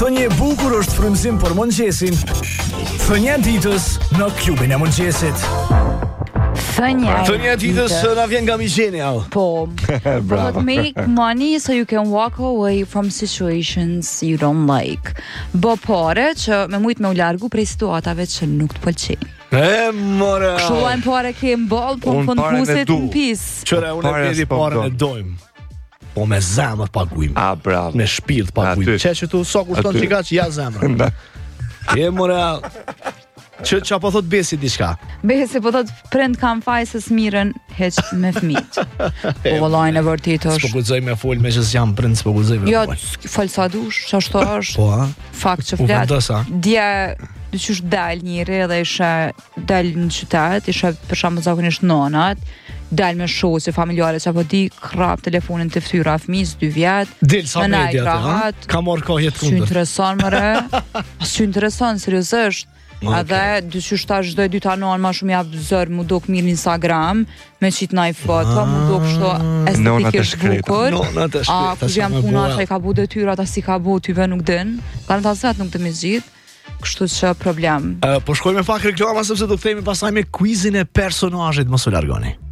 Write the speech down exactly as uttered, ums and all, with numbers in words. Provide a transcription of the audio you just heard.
Thënie e bukur është frymëzim për mëngjesin. Thënia e ditës në klubin e mëngjesit. Thënia Thënia e ditës na vjen nga miqeni au. Po. But make money so you can walk away from situations you don't like. Bo pare që me mujt me u largu prej situatave që nuk të pëlqejnë. E mora. Kështu lajm pare ke mball, po në fund pusit në pis. Qëra unë e pedi parën e dojmë. Po me zemër paguim. A, bravo. Me shpirt paguim. Që që tu so kushton çika që ja zemër. E mora. Që që po thot Besi diçka? Besi po thot prind kam fajsës mirën heq me fëmijët. Po vëllajnë e vërtet është. S'po guxoj me fol me që s'jam prind, s'po guxoj me Jo, fol. fol sa dush, ç'ashtu është. Po, a? Fakt që U flet. vendosa. Dje dyqysh dal njëri dhe ishe dal në qytet, ishe për shembull zakonisht nonat, dal me shoqe familjare që apo di krap telefonin të fytyra fëmijës dy vjet. Del sa me media atë, ha? Ka marrë kohë jetë S'u kundër. intereson më re. S'u intereson seriozisht. Edhe dyqysh ta çdo dyta non ma shumë jap zër, mu duk mirë në Instagram, me qit naj foto, mu duk kështu estetikisht bukur. Nonat e A shpejta. ku jam puna që i ka bu detyra, ata si ka bu tyve nuk din. Kanë ta vet nuk të më zgjidh. Kështu që problem. Uh, po shkojmë me pak reklama sepse do të kthehemi pastaj me quizin e personazhit, mos u largoni.